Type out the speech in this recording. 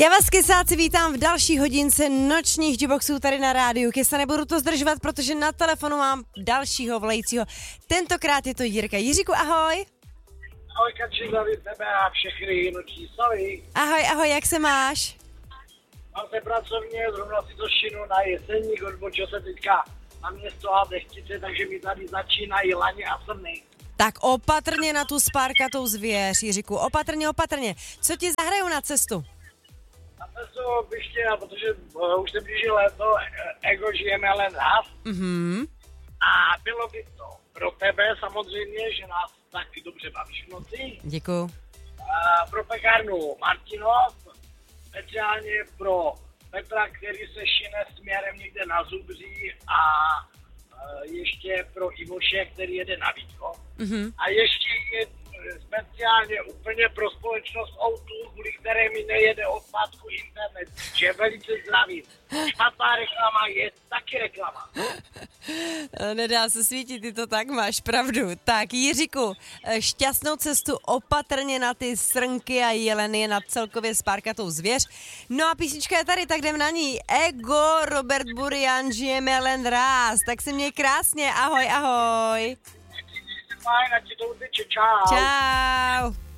Já vás, kysáci, vítám v další hodince nočních Juboxů tady na rádiu. Kysa, nebudu to zdržovat, protože na telefonu mám dalšího volajícího. Tentokrát je to Jirka. Jiříku, ahoj. Ahoj, Katči, zdravím tebe a všechny noční slavy. Ahoj, jak se máš? Mám se pracovně, zrovna si to šinu na Jeseník, odbočil se teďka na město a Dechtice, takže mi tady začínají laně a srny. Tak opatrně na tu spárkatou zvěř, Jiříku, opatrně. Co ti zahrajou na cestu? Na cestu bych chtěl, protože už se blíží léto, ego žijeme jen raz. Mhm. A bylo by to pro tebe samozřejmě, že nás taky dobře bavíš v noci. Děkuju. Pro pekárnu Martinov, speciálně pro Petra, který se šine směrem někde na Zubří a ještě pro Ivoše, který jede na Vítko. Mhm. A ještě je speciálně úplně pro společnost O2, kvůli které mi nejede od pátku internet, že je velice zdravý. Špatná reklama je taky reklama. Nedá se svítit, ty to tak máš, pravdu. Tak, Jiříku, šťastnou cestu, opatrně na ty srnky a jeleny, na celkově spárkatou zvěř. No a písnička je tady, tak jdem na ní. Ego, Robert Burian, žijeme jen raz. Tak se měj krásně, ahoj. Fajn, ať ti to uteče, čau. Čau.